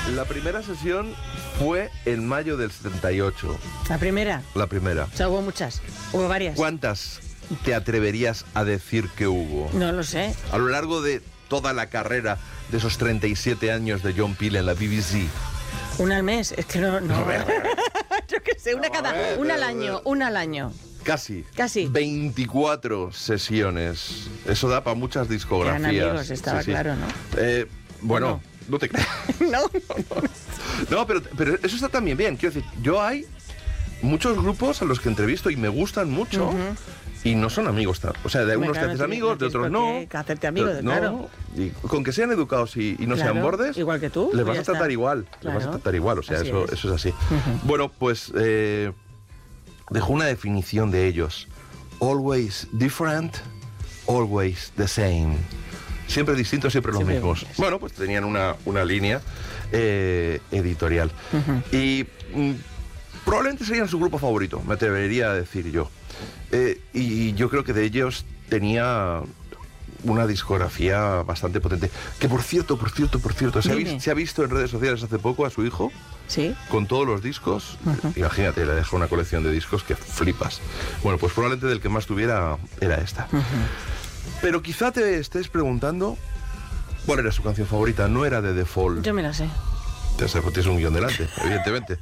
La primera sesión fue en mayo del 78. ¿La primera? La primera. O sea, hubo muchas. Hubo varias. ¿Cuántas te atreverías a decir que hubo? No lo sé. A lo largo de toda la carrera de esos 37 años de John Peel en la BBC. Una al mes. Es que no. Yo qué sé, una al año. Casi. 24 sesiones. Eso da para muchas discografías. Eran amigos, estaba claro, ¿no? Bueno, no te creas. No, pero eso está también bien. Quiero decir, yo hay muchos grupos a los que entrevisto y me gustan mucho. Y no son amigos, o sea, de algunos te haces amigos, de otros no. Que hacerte amigos, claro. Y con que sean educados y no sean bordes, igual que tú, les vas a tratar igual. Claro. Les vas a tratar igual, o sea, eso es así. Bueno, pues dejo una definición de ellos. Always different, always the same. Siempre distintos, siempre los mismos. Bueno, pues tenían una línea editorial. Y probablemente serían su grupo favorito, me atrevería a decir yo. Y yo creo que de ellos tenía una discografía bastante potente. Que por cierto, se ha visto en redes sociales hace poco a su hijo. ¿Sí? Con todos los discos. Imagínate, le dejó una colección de discos que flipas. Bueno, pues probablemente del que más tuviera era esta. Pero quizá te estés preguntando cuál era su canción favorita. No era de The Fall. Yo me la sé. Tienes un guión delante, evidentemente.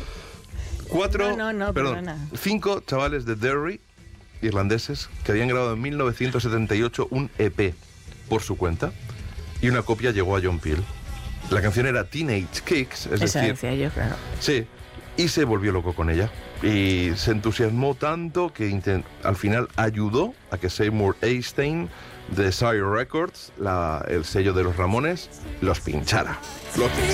Perdona. 5 chavales de Derry, irlandeses, que habían grabado en 1978 un EP por su cuenta y una copia llegó a John Peel. La canción era Teenage Kicks, es Esa decir... decía yo, claro. Sí, y se volvió loco con ella. Y se entusiasmó tanto que al final ayudó a que Seymour Einstein de Sire Records, el sello de los Ramones, los pinchara.